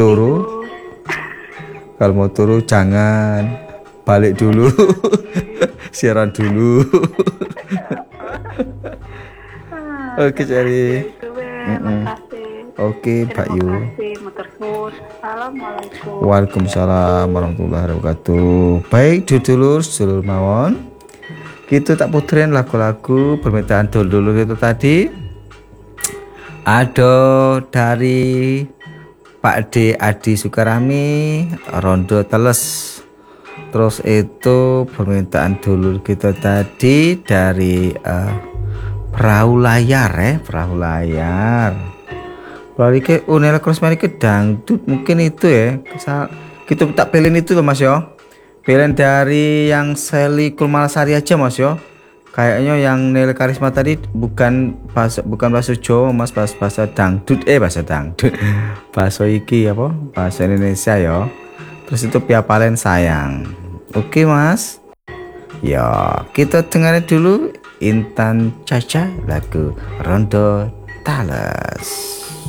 turu. Kalau mau turu jangan, balik dulu. Siaran dulu. Oke Ceri. Oke Mbak Yu. Assalamualaikum. Waalaikumsalam warahmatullahi wabarakatuh. Baik dulur mawon, kita tak puterin lagu-lagu permintaan dulur itu tadi. Ada dari Pak D Adi Sukarami, Rondo Teles. Terus itu permintaan dulur kita tadi dari Perahu Layar. Lalu ke Unel Crossmary ke dangdut mungkin itu ya. Kita tak pilih itu loh Mas yo. Pilih dari yang Sally Kulmalasari aja Mas yo. Kayaknya yang Nel Karisma tadi bukan bahasa Jawa Mas, bahasa dangdut bahasa iki apa? Bahasa Indonesia ya. Terus itu Pia Palen sayang. Oke Mas. Ya, kita dengerin dulu Intan Caca lagu Rondo Tales.